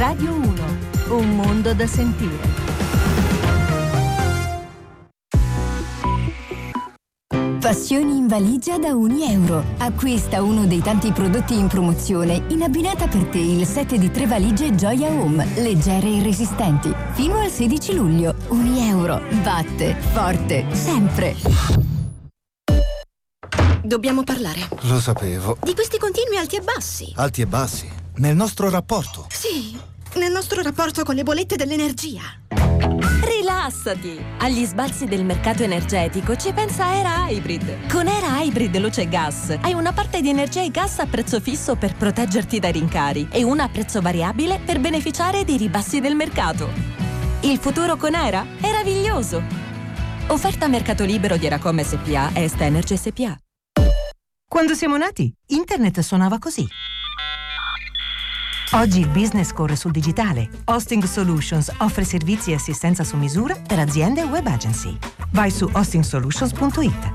Radio 1, un mondo da sentire. Passioni in valigia da €1. Acquista uno dei tanti prodotti in promozione in abbinata per te il set di 3 valigie Gioia Home, leggere e resistenti. Fino al 16 luglio. €1. Batte forte sempre. Dobbiamo parlare. Lo sapevo. Di questi continui alti e bassi. Alti e bassi? Nel nostro rapporto? Sì, nel nostro rapporto con le bollette dell'energia. Rilassati! Agli sbalzi del mercato energetico ci pensa Era Hybrid. Con Era Hybrid Luce e Gas hai una parte di energia e gas a prezzo fisso per proteggerti dai rincari e una a prezzo variabile per beneficiare dei ribassi del mercato. Il futuro con Era è meraviglioso! Offerta a mercato libero di Eracom SPA e Est Energy SPA. Quando siamo nati, internet suonava così. Oggi il business corre sul digitale. Hosting Solutions offre servizi e assistenza su misura per aziende e web agency. Vai su hostingsolutions.it.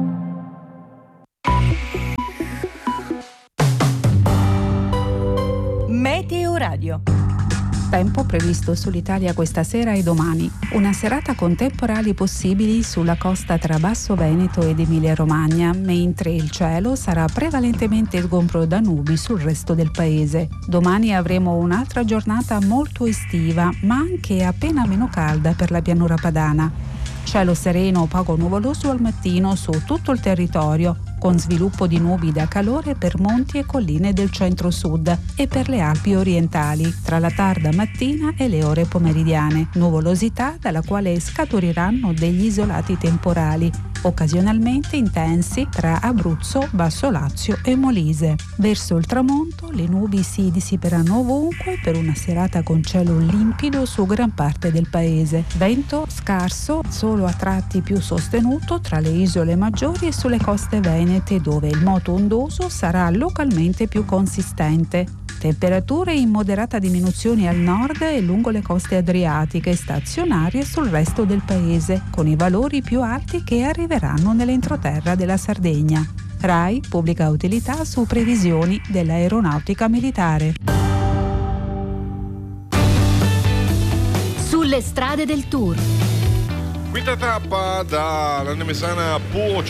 Meteo Radio. Tempo previsto sull'Italia questa sera e domani. Una serata con temporali possibili sulla costa tra Basso Veneto ed Emilia-Romagna, mentre il cielo sarà prevalentemente sgombro da nubi sul resto del paese. Domani avremo un'altra giornata molto estiva, ma anche appena meno calda per la pianura padana. Cielo sereno o poco nuvoloso al mattino su tutto il territorio, con sviluppo di nubi da calore per monti e colline del centro-sud e per le Alpi orientali, tra la tarda mattina e le ore pomeridiane. Nuvolosità dalla quale scaturiranno degli isolati temporali, occasionalmente intensi tra Abruzzo, Basso Lazio e Molise. Verso il tramonto le nubi si dissiperanno ovunque per una serata con cielo limpido su gran parte del paese. Vento scarso, solo a tratti più sostenuto tra le isole maggiori e sulle coste venete, dove il moto ondoso sarà localmente più consistente. Temperature in moderata diminuzione al nord e lungo le coste adriatiche, stazionarie sul resto del paese, con i valori più alti che arriveranno nell'entroterra della Sardegna. RAI pubblica utilità su previsioni dell'aeronautica militare. Sulle strade del Tour. Quinta tappa da Lannemezana a Po,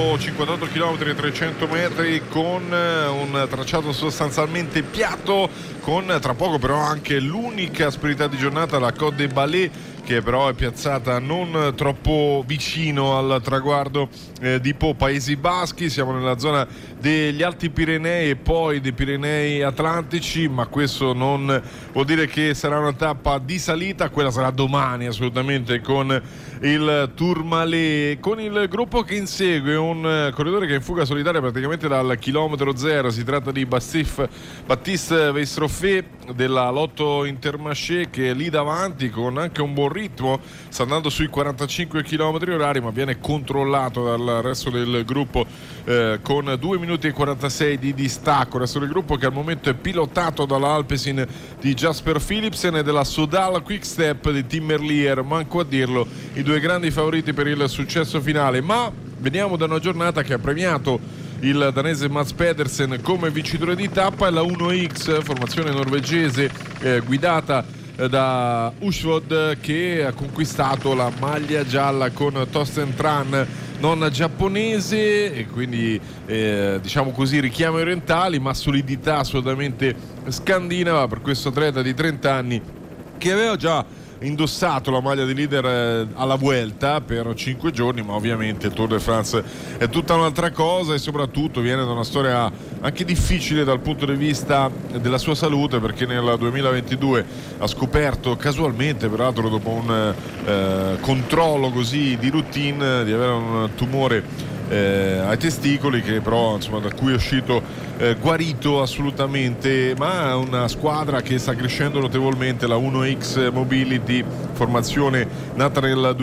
158 km e 300 metri con un tracciato sostanzialmente piatto, con tra poco però anche l'unica asperità di giornata, la Côte des Ballets, che però è piazzata non troppo vicino al traguardo di Po, Paesi Baschi. Siamo nella zona degli Alti Pirenei e poi dei Pirenei Atlantici, ma questo non vuol dire che sarà una tappa di salita, quella sarà domani assolutamente con il Tourmalet, con il gruppo che insegue un corridore che è in fuga solitaria praticamente dal chilometro zero. Si tratta di Baptiste Weistroffet della Lotto Intermarché, che è lì davanti con anche un buon ritmo, sta andando sui 45 km/h, ma viene controllato dal resto del gruppo con 2 minuti e 46 di distacco. Il resto del gruppo che al momento è pilotato dall'Alpecin di Jasper Philipsen e della Soudal Quickstep di Tim Merlier, manco a dirlo, i due grandi favoriti per il successo finale. Ma veniamo da una giornata che ha premiato il danese Mads Pedersen come vincitore di tappa, e la 1X, formazione norvegese guidata da Ushvod, che ha conquistato la maglia gialla con Torsten Tran, non giapponese, e quindi diciamo così richiami orientali ma solidità assolutamente scandinava per questo atleta di 30 anni che aveva già indossato la maglia di leader alla Vuelta per 5 giorni, ma ovviamente il Tour de France è tutta un'altra cosa, e soprattutto viene da una storia anche difficile dal punto di vista della sua salute, perché nel 2022 ha scoperto casualmente, peraltro dopo un controllo così di routine, di avere un tumore ai testicoli, che però insomma da cui è uscito guarito assolutamente. Ma è una squadra che sta crescendo notevolmente, la 1X Mobility, formazione nata nel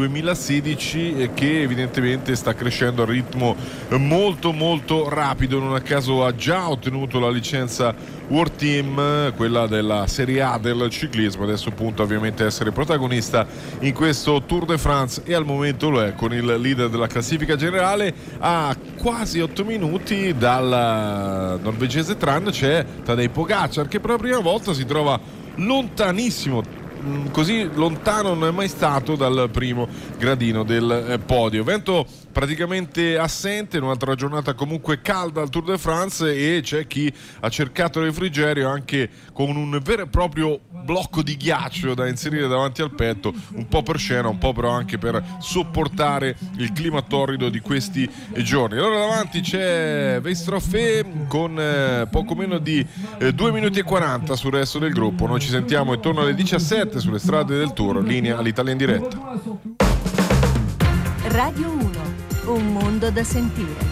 2016 e che evidentemente sta crescendo a ritmo molto molto rapido. Non a caso ha già ottenuto la licenza World Team, quella della Serie A del ciclismo. Adesso punta ovviamente a essere protagonista in questo Tour de France, e al momento lo è con il leader della classifica generale. A quasi 8 minuti dal norvegese Tran c'è Tadej Pogacar, che per la prima volta si trova lontanissimo, così lontano non è mai stato dal primo gradino del podio. Vento praticamente assente in un'altra giornata comunque calda al Tour de France, e c'è chi ha cercato refrigerio anche con un vero e proprio blocco di ghiaccio da inserire davanti al petto, un po' per scena, un po' però anche per sopportare il clima torrido di questi giorni. Allora davanti c'è Weistroffe con poco meno di 2 minuti e 40 sul resto del gruppo. Noi ci sentiamo intorno alle 17 sulle strade del Tour, linea all'Italia in diretta. Radio 1, un mondo da sentire.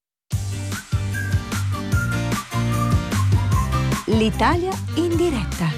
L'Italia in diretta.